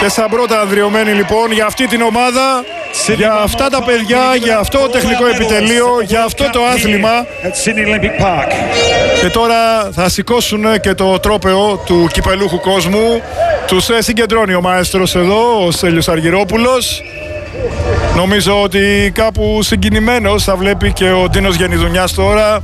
Και Σαμπρότα ανδριωμένη λοιπόν για αυτή την ομάδα, για αυτά τα παιδιά, για αυτό το τεχνικό επιτελείο, για αυτό το άθλημα. Και τώρα θα σηκώσουν και το τρόπαιο του κυπελούχου κόσμου. Τους συγκεντρώνει ο μαέστρος εδώ, ο Στέλιος Αργυρόπουλος. Νομίζω ότι κάπου συγκινημένος θα βλέπει και ο Ντίνος Γενιδουνιάς τώρα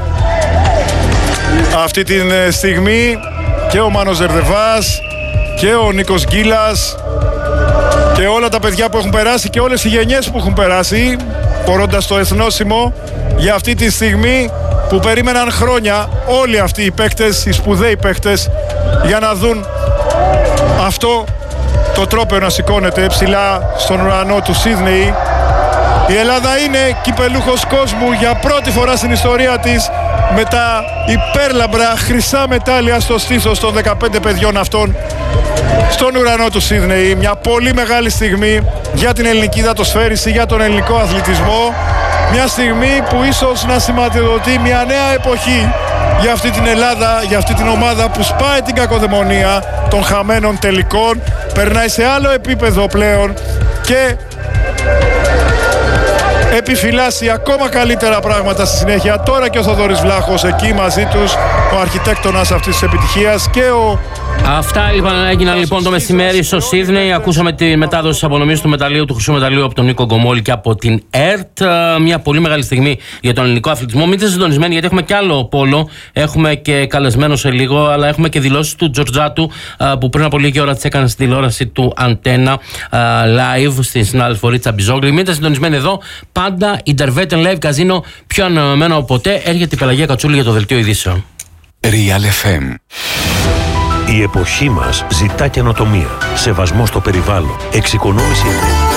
αυτή τη στιγμή, και ο Μάνος Ζερδεβάς και ο Νίκος Γκίλας και όλα τα παιδιά που έχουν περάσει και όλες οι γενιές που έχουν περάσει, πορώντας το εθνόσημο για αυτή τη στιγμή που περίμεναν χρόνια όλοι αυτοί οι παίκτες, οι σπουδαίοι παίκτες, για να δουν αυτό το τρόπαιο να σηκώνεται ψηλά στον ουρανό του Σίδνεϊ. Η Ελλάδα είναι κυπελούχος κόσμου για πρώτη φορά στην ιστορία της, με τα υπέρλαμπρα χρυσά μετάλλια στο στήθος των 15 παιδιών αυτών στον ουρανό του Σίδνεϊ. Μια πολύ μεγάλη στιγμή για την ελληνική δατοσφαίριση, για τον ελληνικό αθλητισμό. Μια στιγμή που ίσως να σηματοδοτεί μια νέα εποχή για αυτή την Ελλάδα, για αυτή την ομάδα που σπάει την κακοδαιμονία των χαμένων τελικών, περνάει σε άλλο επίπεδο πλέον και επιφυλάσσει ακόμα καλύτερα πράγματα στη συνέχεια. Τώρα και ο Θοδωρής Βλάχος εκεί μαζί τους, ο αρχιτέκτονας αυτής της επιτυχίας και ο... Αυτά λοιπόν έγιναν λοιπόν το μεσημέρι στο Σίδνεϊ. Ακούσαμε τη μετάδοση της απονομής του μεταλλείου, του χρυσού μεταλλείου από τον Νίκο Γκομόλη και από την ΕΡΤ. Μια πολύ μεγάλη στιγμή για τον ελληνικό αθλητισμό. Μείνετε συντονισμένοι γιατί έχουμε και άλλο πόλο. Έχουμε και καλεσμένο σε λίγο, αλλά έχουμε και δηλώσεις του Τζορτζάτου που πριν από λίγη ώρα τις έκανε στην τηλεόραση του Αντένα live στην συνάδελφο Ρίτσα Μπιζόγλη. Μείνετε συντονισμένοι εδώ. Πάντα Interveten Live Casino, πιο ανανεωμένο από ποτέ. Έρχεται η Πελαγία Κατσούλη για το δελτίο ειδήσεων. Real FM. Η εποχή μας ζητά καινοτομία, σεβασμό στο περιβάλλον, εξοικονόμηση ενέργειας.